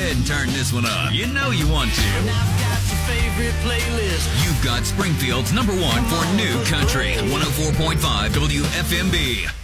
ahead and turn this one up. You know you want to. And I've got your favorite playlist. You've got Springfield's #1 for new country. 104.5 WFMB.